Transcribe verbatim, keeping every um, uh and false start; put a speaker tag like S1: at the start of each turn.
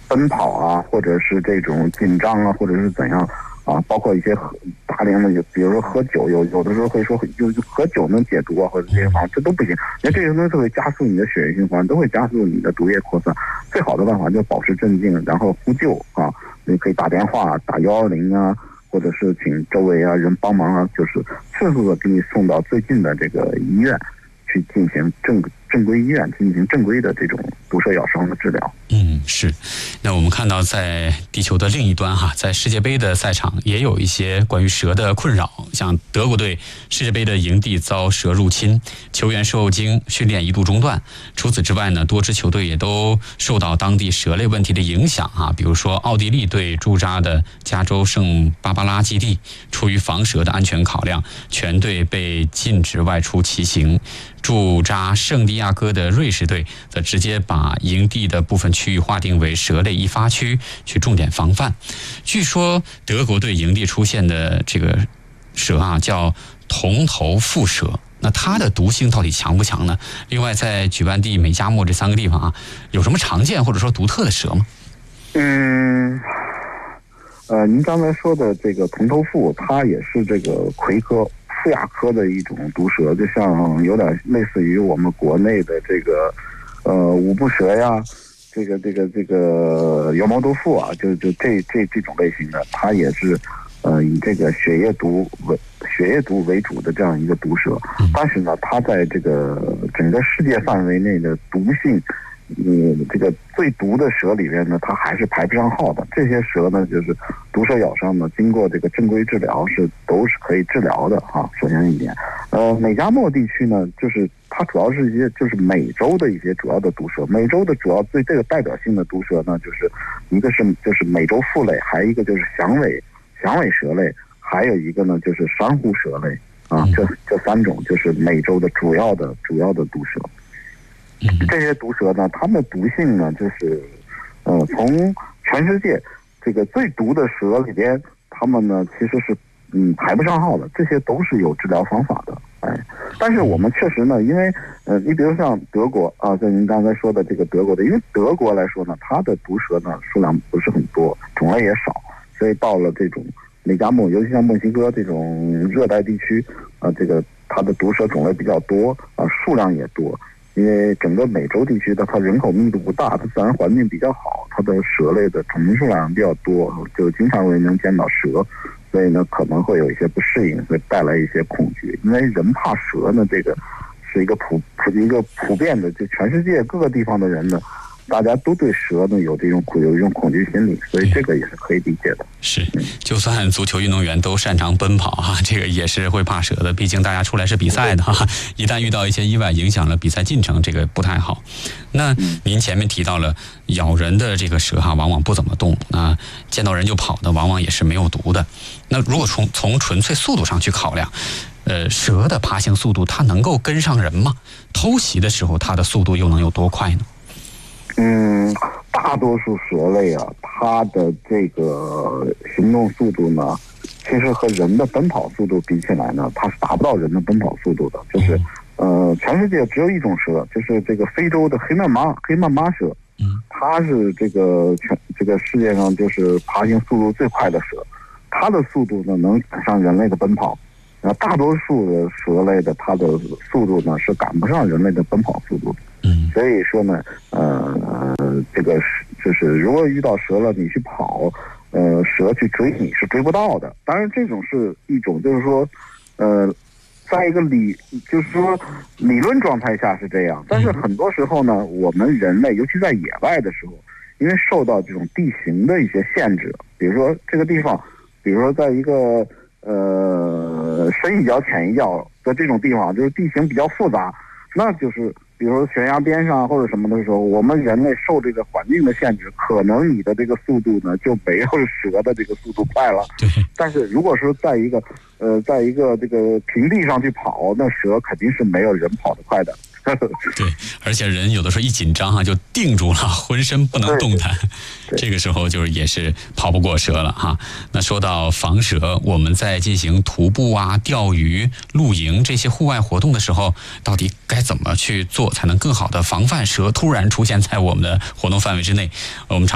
S1: 奔跑啊，或者是这种紧张啊，或者是怎样啊，包括一些喝大量的，比如说喝酒，有有的时候会说就喝酒能解毒啊，或者这些方法，这都不行，因为这些东西都会加速你的血液循环，都会加速你的毒液扩散。最好的办法就是保持镇静，然后呼救啊，你可以打电话打幺二零啊，或者是请周围啊人帮忙啊，就是迅速的给你送到最近的这个医院去进行正正规医院进行正规的这种毒蛇咬伤的治疗。
S2: 嗯，是。那我们看到在地球的另一端哈，在世界杯的赛场也有一些关于蛇的困扰，像德国队世界杯的营地遭蛇入侵，球员受惊，训练一度中断。除此之外呢，多支球队也都受到当地蛇类问题的影响啊，比如说奥地利队驻扎的加州圣巴巴拉基地，出于防蛇的安全考量，全队被禁止外出骑行。驻扎圣地亚哥的瑞士队则直接把营地的部分区域划定为蛇类易发区，去重点防范。据说德国队营地出现的这个蛇啊，叫铜头腹蛇。那它的毒性到底强不强呢？另外，在举办地、美加墨这三个地方啊，有什么常见或者说独特的蛇吗？
S1: 嗯，呃，您刚才说的这个铜头腹，它也是这个葵科腹亚科的一种毒蛇，就像有点类似于我们国内的这个呃五步蛇呀，这个这个这个油毛毒妇啊，就就这这这种类型的，它也是呃以这个血液毒为血液毒为主的这样一个毒蛇，但是呢，它在这个整个世界范围内的毒性。嗯，这个最毒的蛇里面呢，它还是排不上号的。这些蛇呢，就是毒蛇咬伤呢，经过这个正规治疗是都是可以治疗的哈。首先一点，呃，美加墨地区呢，就是它主要是一些就是美洲的一些主要的毒蛇。美洲的主要最这个代表性的毒蛇呢，就是一个是就是美洲腹类，还有一个就是响尾响尾蛇类，还有一个呢就是珊瑚蛇类啊。这这三种就是美洲的主要的主要的毒蛇。这些毒蛇呢，它们的毒性呢，就是，呃，从全世界这个最毒的蛇里边，它们呢其实是嗯排不上号的，这些都是有治疗方法的，哎，但是我们确实呢，因为呃，你比如像德国啊，像您刚才说的这个德国的，因为德国来说呢，它的毒蛇呢数量不是很多，种类也少，所以到了这种美加墨，尤其像墨西哥这种热带地区啊，这个它的毒蛇种类比较多啊，数量也多。因为整个美洲地区的它人口密度不大，它自然环境比较好，它的蛇类的种数量比较多，就经常会能见到蛇，所以呢可能会有一些不适应，会带来一些恐惧。因为人怕蛇呢，这个是一个普普一个普遍的，就全世界各个地方的人呢，大家都对蛇呢有这种有一种恐惧心理，所以这个也是可以理解的。
S2: 是，就算足球运动员都擅长奔跑哈，这个也是会怕蛇的。毕竟大家出来是比赛的哈，一旦遇到一些意外，影响了比赛进程，这个不太好。那您前面提到了咬人的这个蛇哈，往往不怎么动，那见到人就跑的，往往也是没有毒的。那如果从从纯粹速度上去考量，呃，蛇的爬行速度它能够跟上人吗？偷袭的时候它的速度又能有多快呢？
S1: 嗯，大多数蛇类啊，它的这个行动速度呢，其实和人的奔跑速度比起来呢，它是达不到人的奔跑速度的。就是，呃，全世界只有一种蛇，就是这个非洲的黑曼麻黑曼麻蛇，它是这个全这个世界上就是爬行速度最快的蛇，它的速度呢能赶上人类的奔跑。那大多数的蛇类的它的速度呢是赶不上人类的奔跑速度的。嗯，所以说呢，呃，这个就是如果遇到蛇了，你去跑，呃，蛇去追你是追不到的。当然，这种是一种，就是说，呃，在一个理，就是说理论状态下是这样。但是很多时候呢，我们人类，尤其在野外的时候，因为受到这种地形的一些限制，比如说这个地方，比如说在一个呃深一脚浅一脚的这种地方，就是地形比较复杂，那就是。比如说悬崖边上或者什么的时候，我们人类受这个环境的限制，可能你的这个速度呢就没有蛇的这个速度快了。对。但是如果说在一个呃，在一个这个平地上去跑，那蛇肯定是没有人跑得快的。
S2: 对，而且人有的时候一紧张哈、啊、就定住了，浑身不能动弹，这个时候就是也是跑不过蛇了哈。那说到防蛇，我们在进行徒步啊、钓鱼、露营这些户外活动的时候，到底该怎么去做才能更好的防范蛇突然出现在我们的活动范围之内？我们常